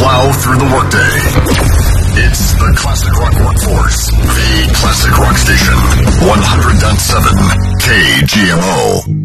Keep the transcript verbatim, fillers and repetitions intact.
plow through the workday. It's the Classic Rock Workforce, the Classic Rock Station, one hundred point seven K G M O.